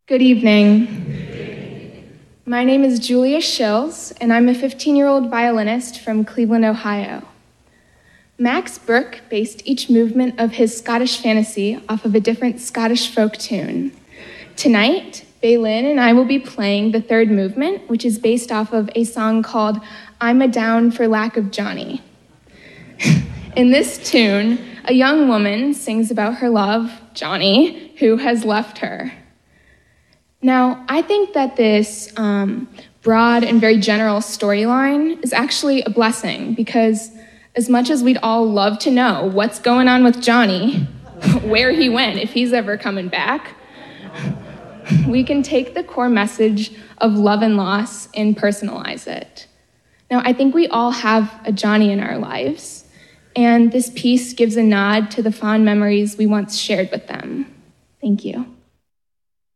Good evening. My name is Julia Shills, and I'm a 15-year-old violinist from Cleveland, Ohio. Max Bruch based each movement of his Scottish fantasy off of a different Scottish folk tune. Tonight, Baylin and I will be playing the third movement, which is based off of a song called I'm a Down for Lack of Johnny. In this tune, a young woman sings about her love, Johnny, who has left her. Now, I think that this broad and very general storyline is actually a blessing because as much as we'd all love to know what's going on with Johnny, where he went, if he's ever coming back, we can take the core message of love and loss and personalize it. Now, I think we all have a Johnny in our lives, and this piece gives a nod to the fond memories we once shared with them. Thank you.